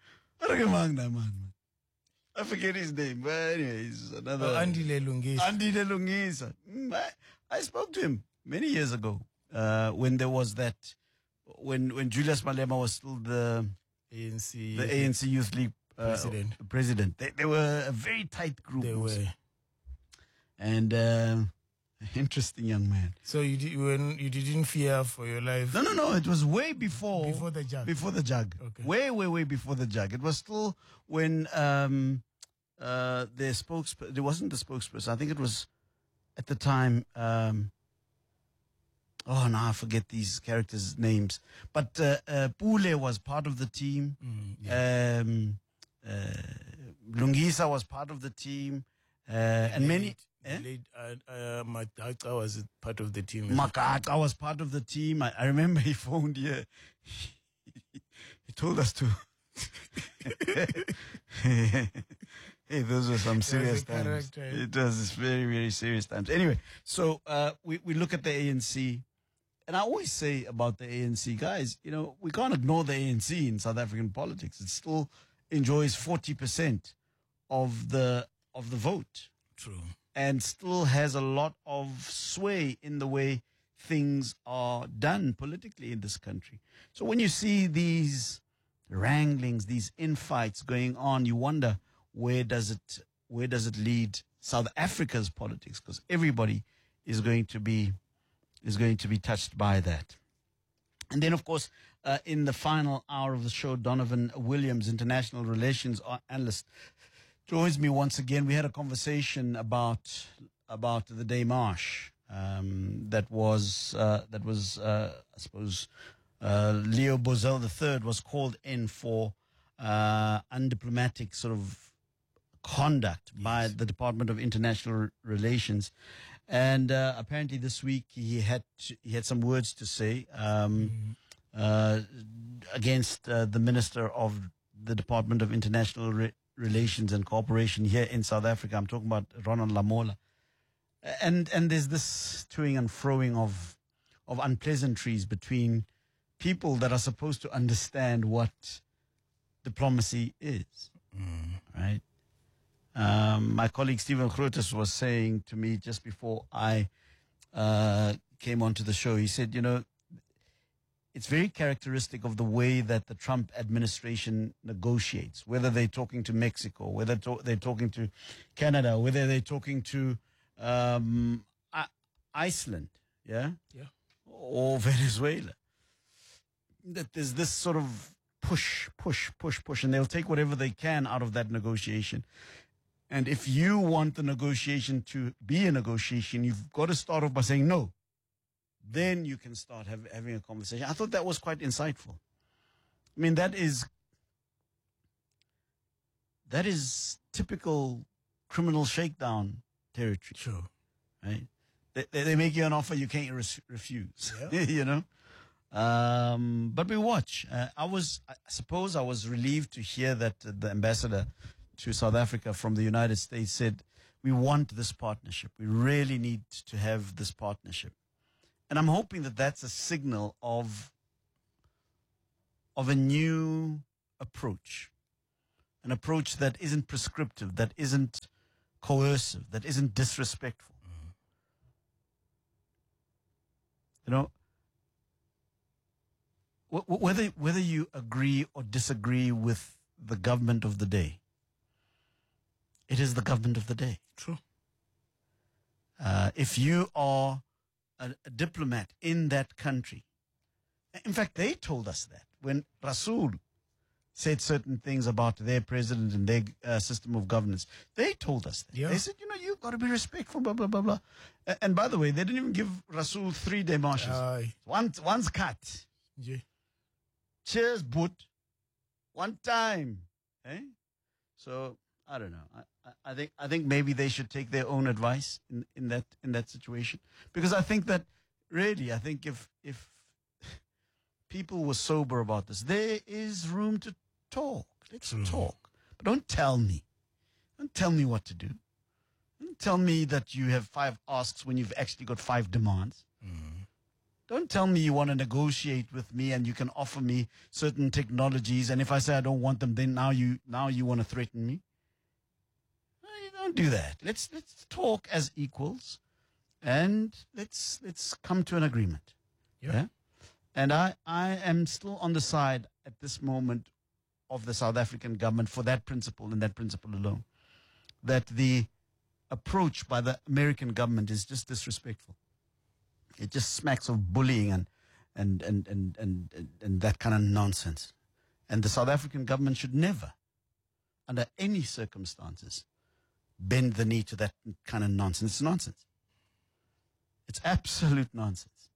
I forget his name, but anyway, he's another. Oh, Andile Lungisa. Andile Lungisa. Mm, I, I spoke to him many years ago uh, when there was that, when when Julius Malema was still the A N C, the A N C Youth League uh, president. President. They, they were a very tight group. They were. And. Uh, Interesting young man. So you did, when you didn't fear for your life? No, no, no. It was way before. Before the jug. Before the jug. Okay. Way, way, way before the jug. It was still when um, uh, their spokesperson. There wasn't the spokesperson. I think it was at the time. Um, oh, now I forget these characters' names. But uh, uh, Pule was part of the team. Mm, yeah. um, uh, Lungisa was part of the team, uh, and many. Eh? Late, uh, uh, Makaka was part of the team. Makaka was part of the team. I, I remember he phoned here. He, he told us to. Hey, those were some serious times. It was very, very serious times. Anyway, so uh, we, we look at the A N C. And I always say about the A N C, guys, you know, we can't ignore the A N C in South African politics. It still enjoys forty percent of the of the vote. True. And still has a lot of sway in the way things are done politically in this country. So when you see these wranglings, these infights going on, you wonder where does it where does it lead South Africa's politics? Because everybody is going to be is going to be touched by that. And then, of course, uh, in the final hour of the show, Donovan Williams, international relations analyst, joins me once again. We had a conversation about about the démarche um, that was uh, that was uh, I suppose uh, Leo Bozell the third was called in for uh, undiplomatic sort of conduct yes. by the Department of International Relations, and uh, apparently this week he had to, he had some words to say um, mm. uh, against uh, the Minister of the Department of International Relations. Relations and cooperation here in South Africa. I'm talking about Ronald Lamola. And and there's this toing and froing of of unpleasantries between people that are supposed to understand what diplomacy is. Mm. Right? Um, my colleague Stephen Groothuis was saying to me just before I uh, came onto the show, he said, you know, it's very characteristic of the way that the Trump administration negotiates, whether they're talking to Mexico, whether to- they're talking to Canada, whether they're talking to um, I- Iceland, yeah? Yeah. Or Venezuela. That there's this sort of push, push, push, push, and they'll take whatever they can out of that negotiation. And if you want the negotiation to be a negotiation, you've got to start off by saying no. Then you can start have, having a conversation. I thought that was quite insightful. I mean, that is that is typical criminal shakedown territory. Sure. Right? They, they make you an offer you can't res- refuse. Yeah. You know? Um, but we watch. Uh, I was, I suppose I was relieved to hear that uh, the ambassador to South Africa from the United States said, we want this partnership. We really need to have this partnership. And I'm hoping that that's a signal of, of a new approach, an approach that isn't prescriptive, that isn't coercive, that isn't disrespectful. Mm-hmm. You know, w- whether whether you agree or disagree with the government of the day, it is the government of the day. True. Uh, if you are a, a diplomat in that country, in fact, they told us that when Rasool said certain things about their president and their uh, system of governance, they told us that. Yeah. They said, you know, you've got to be respectful, blah, blah, blah, blah. Uh, and by the way, they didn't even give Rasool three demarches. Aye. One, one's cut. Yeah. Cheers, boot. One time. Eh? So, I don't know. I, I, I think I think maybe they should take their own advice in, in that in that situation. Because I think that, really, I think if if people were sober about this, there is room to talk. Let's Mm. talk. But don't tell me. Don't tell me what to do. Don't tell me that you have five asks when you've actually got five demands. Mm. Don't tell me you want to negotiate with me and you can offer me certain technologies, and if I say I don't want them, then now you now you want to threaten me. No, you don't do that. Let's let's talk as equals, and let's let's come to an agreement. Yeah. Yeah? And I, I am still on the side at this moment of the South African government for that principle and that principle alone, that the approach by the American government is just disrespectful. It just smacks of bullying and and and and and, and, and that kind of nonsense. And the South African government should never, under any circumstances, bend the knee to that kind of nonsense. It's nonsense. It's absolute nonsense.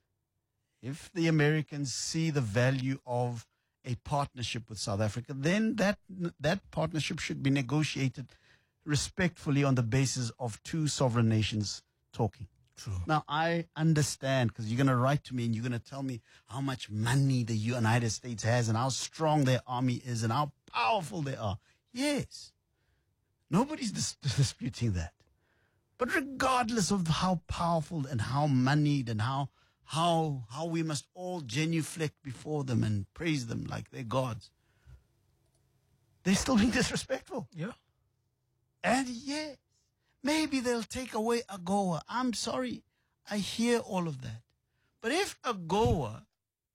If the Americans see the value of a partnership with South Africa, then that that partnership should be negotiated respectfully on the basis of two sovereign nations talking. True. Now, I understand, because you're going to write to me and you're going to tell me how much money the United States has and how strong their army is and how powerful they are. Yes. Nobody's dis- disputing that. But regardless of how powerful and how moneyed and how how how we must all genuflect before them and praise them like they're gods, they're still being disrespectful. Yeah. And yes, maybe they'll take away AGOA. I'm sorry. I hear all of that. But if AGOA,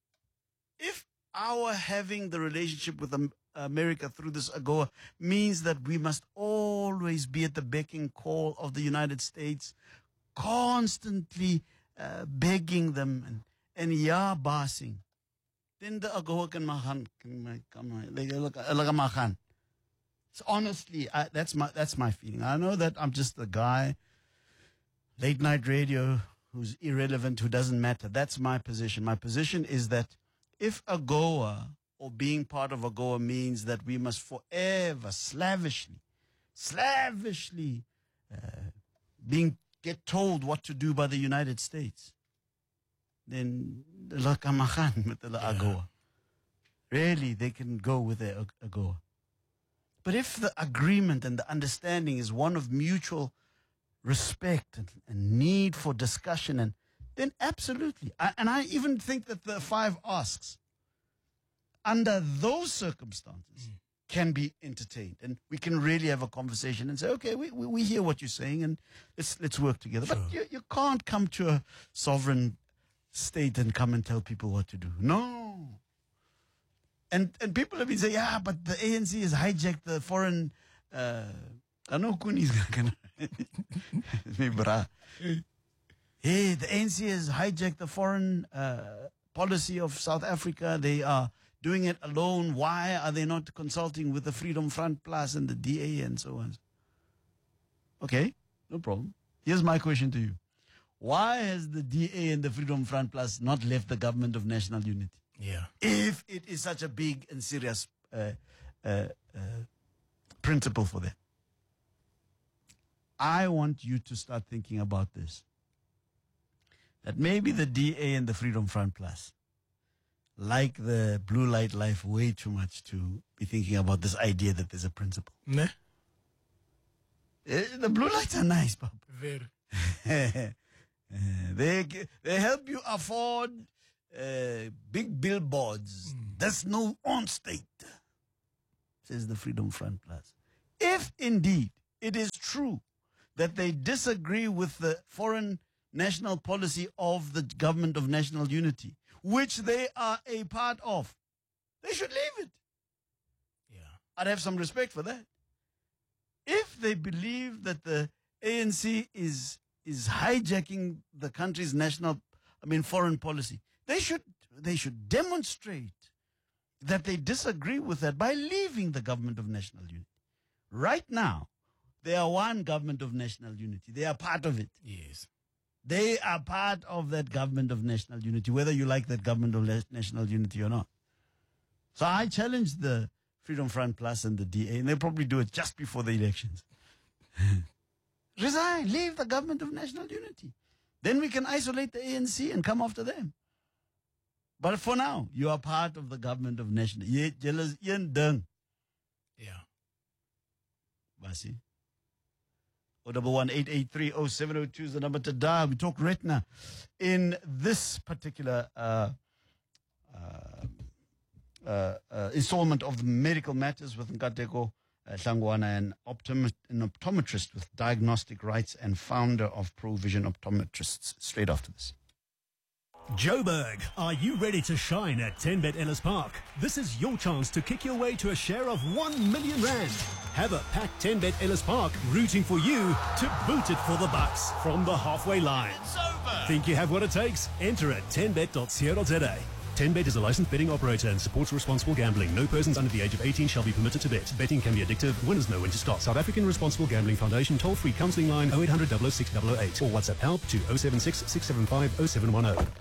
if our having the relationship with Am- America through this AGOA means that we must always be at the beck and call of the United States, constantly uh, begging them and, and ja basing, then the AGOA can magan, can magan. So honestly, I, that's my that's my feeling. I know that I'm just a guy, late night radio, who's irrelevant, who doesn't matter. That's my position. My position is that if AGOA or being part of AGOA means that we must forever slavishly, slavishly uh, being get told what to do by the United States, then like amahan with the AGOA. Really, they can go with their AGOA. But if the agreement and the understanding is one of mutual respect and, and need for discussion, and then absolutely. I, and I even think that the five asks, under those circumstances, mm. can be entertained. And we can really have a conversation and say, okay, we, we, we hear what you're saying and let's, let's work together. Sure. But you, you can't come to a sovereign state and come and tell people what to do. No. And and people have been saying, yeah, but the A N C has hijacked the foreign. Uh, I know Kuni's gonna. Me bra. Hey, the A N C has hijacked the foreign uh, policy of South Africa. They are doing it alone. Why are they not consulting with the Freedom Front Plus and the D A and so on? Okay, no problem. Here's my question to you: why has the D A and the Freedom Front Plus not left the government of national unity? Yeah. If it is such a big and serious uh, uh, uh, principle for them. I want you to start thinking about this. That maybe the D A and the Freedom Front Plus, like the blue light life way too much to be thinking about this idea that there's a principle. Ne? Uh, the blue lights are nice, Papa. Very. uh, they they help you afford uh, big billboards. Mm. That's no on state, says the Freedom Front Plus. If indeed it is true that they disagree with the foreign national policy of the Government of National Unity, which they are a part of, they should leave it. Yeah. I'd have some respect for that. If they believe that the A N C is is hijacking the country's national, I mean, foreign policy, they should they should demonstrate that they disagree with that by leaving the Government of National Unity. Right now, they are one Government of National Unity. They are part of it. Yes. They are part of that Government of National Unity, whether you like that Government of National Unity or not. So I challenge the Freedom Front Plus and the D A, and they'll probably do it just before the elections. Resign, leave the Government of National Unity. Then we can isolate the A N C and come after them. But for now, you are part of the Government of National Unity. Yeah. Basi. oh double one eight eight three oh seven oh two is the number to dial. We talk retina in this particular uh, uh, uh, uh, installment of the Medical Matters with Nkateko uh, Hlangwana, an, optom- an optometrist with diagnostic rights and founder of Provision Optometrists. Straight after this. Joburg, are you ready to shine at ten bet Ellis Park? This is your chance to kick your way to a share of one million rand. Have a packed ten bet Ellis Park rooting for you to boot it for the bucks from the halfway line. It's over. Think you have what it takes? Enter at ten bet dot co dot za. ten bet is a licensed betting operator and supports responsible gambling. No persons under the age of eighteen shall be permitted to bet. Betting can be addictive. Winners know when to stop. South African Responsible Gambling Foundation toll-free counselling line oh eight hundred, double oh six, double oh eight or WhatsApp help to oh seven six, six seven five, oh seven one oh.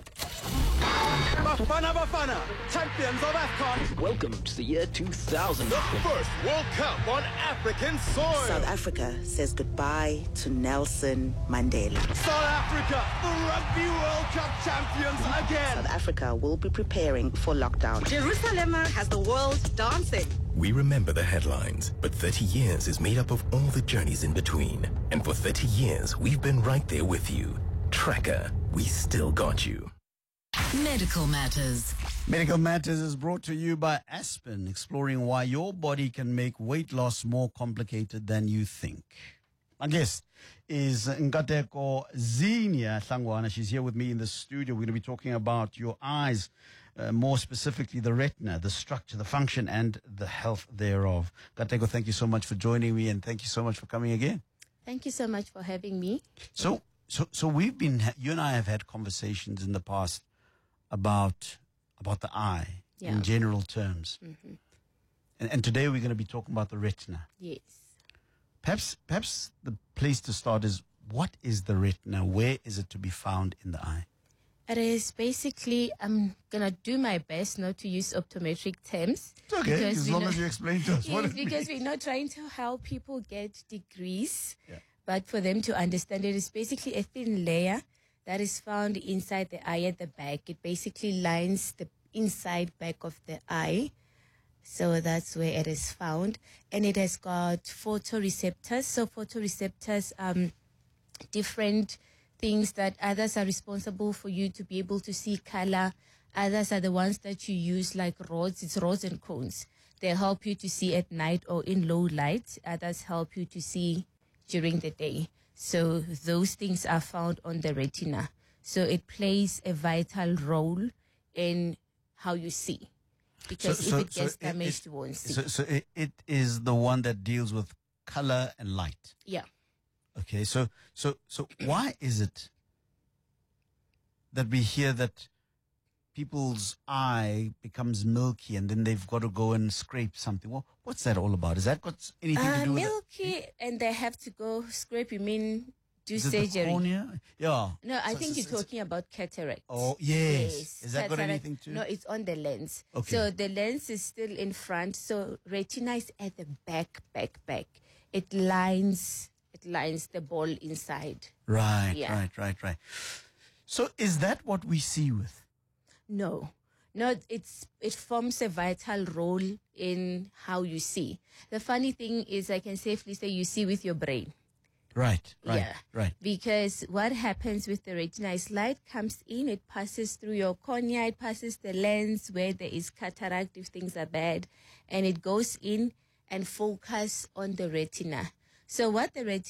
Bafana Bafana, champions of AFCON. Welcome to the year two thousand. The first World Cup on African soil. South Africa says goodbye to Nelson Mandela. South Africa, the Rugby World Cup champions again. South Africa will be preparing for lockdown. Jerusalem has the world dancing. We remember the headlines, but thirty years is made up of all the journeys in between. And for thirty years, we've been right there with you. Tracker, we still got you. Medical Matters. Medical Matters is brought to you by Aspen, exploring why your body can make weight loss more complicated than you think. My guest is Nkateko Zinia Hlangwana. She's here with me in the studio. We're going to be talking about your eyes, uh, more specifically the retina, the structure, the function, and the health thereof. Nkateko, thank you so much for joining me, and thank you so much for coming again. Thank you so much for having me. So, so, so we've been, you and I have had conversations in the past about about the eye Yeah. in general terms. Mm-hmm. And, and today we're going to be talking about the retina. Yes. Perhaps perhaps the place to start is, what is the retina? Where is it to be found in the eye? It is basically, I'm going to do my best not to use optometric terms. It's okay, because as we long know- as you explain to us what Yes, it because means. we're not trying to help people get degrees, Yeah. but for them to understand it is basically a thin layer that is found inside the eye at the back. It basically lines the inside back of the eye. So that's where it is found. And it has got photoreceptors. So photoreceptors, um, different things that others are responsible for you to be able to see color. Others are the ones that you use like rods. It's rods and cones. They help you to see at night or in low light. Others help you to see during the day. So those things are found on the retina. So it plays a vital role in how you see. Because if it gets damaged, you won't see. So, so it, it is the one that deals with color and light. Yeah. Okay, so so so why is it that we hear that people's eye becomes milky and then they've got to go and scrape something? Well, what's that all about? Is that got anything Uh, to do with milky, and they have to go scrape. You mean do Is it the surgery? cornea? Yeah. No, I So- think so- you're so- talking about cataract. Oh, yes. Is that got cataract. anything to- No, it's on the lens. Okay. So the lens is still in front. So retina is at the back, back, back. It lines, it lines the ball inside. Right, Yeah. right, right, right. So is that what we see with? No, No, it's it forms a vital role in how you see. The funny thing is, I can safely say you see with your brain. Right, right, Yeah. right. Because what happens with the retina is light comes in, it passes through your cornea, it passes the lens where there is cataract if things are bad, and it goes in and focus on the retina. So what the retina